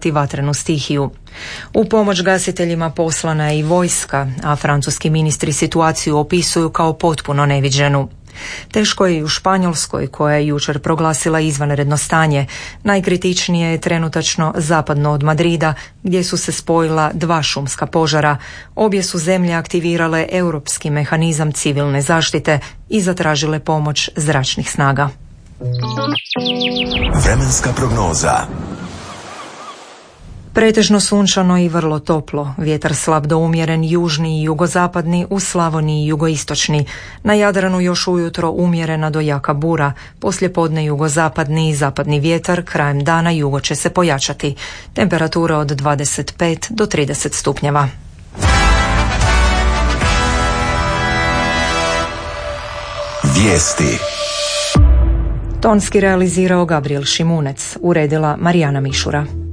izazvati vatrenu stihiju. U pomoć gasiteljima poslana je i vojska, a francuski ministri situaciju opisuju kao potpuno neviđenu. Teško je i u Španjolskoj, koja je jučer proglasila izvanredno stanje. Najkritičnije je trenutačno zapadno od Madrida, gdje su se spojila 2 šumska požara. Obje su zemlje aktivirale europski mehanizam civilne zaštite i zatražile pomoć zračnih snaga. Vremenska prognoza. Pretežno sunčano i vrlo toplo, vjetar slab do umjeren južni i jugozapadni, u Slavoniji jugoistočni, na Jadranu još ujutro umjerena do jaka bura, poslijepodne jugozapadni i zapadni vjetar, krajem dana jugo će se pojačati, temperatura od 25 do 30 stupnjeva. Vijesti. Tonski realizirao Gabriel Šimunec, uredila Marijana Mišura.